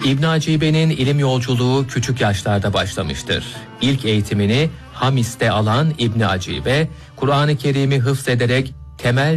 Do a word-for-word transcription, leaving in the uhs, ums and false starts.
İbn Acibe'nin ilim yolculuğu küçük yaşlarda başlamıştır. İlk eğitimini Hamis'te alan İbn Acibe, Kur'an-ı Kerim'i hıfzederek temel